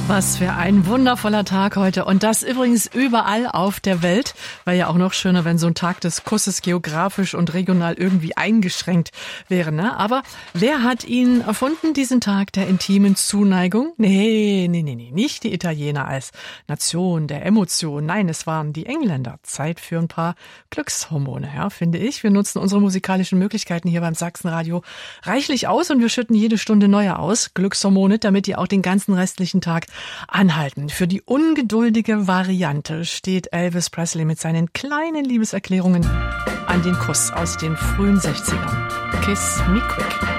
Was für ein wundervoller Tag heute. Und das übrigens überall auf der Welt. Wäre ja auch noch schöner, wenn so ein Tag des Kusses geografisch und regional irgendwie eingeschränkt wäre, ne? Aber wer hat ihn erfunden, diesen Tag der intimen Zuneigung? Nee, nicht die Italiener als Nation der Emotion. Nein, es waren die Engländer. Zeit für ein paar Glückshormone, ja, finde ich. Wir nutzen unsere musikalischen Möglichkeiten hier beim Sachsenradio reichlich aus und wir schütten jede Stunde neue aus. Glückshormone, damit die auch den ganzen restlichen Tag anhalten. Für die ungeduldige Variante steht Elvis Presley mit seinen kleinen Liebeserklärungen an den Kuss aus den frühen 60ern. Kiss me quick.